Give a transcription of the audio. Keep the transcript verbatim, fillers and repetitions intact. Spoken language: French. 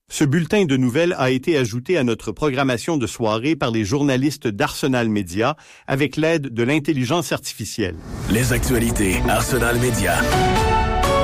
Ce bulletin de nouvelles a été ajouté à notre programmation de soirée par les journalistes d'Arsenal Média avec l'aide de l'intelligence artificielle. Les actualités Arsenal Média.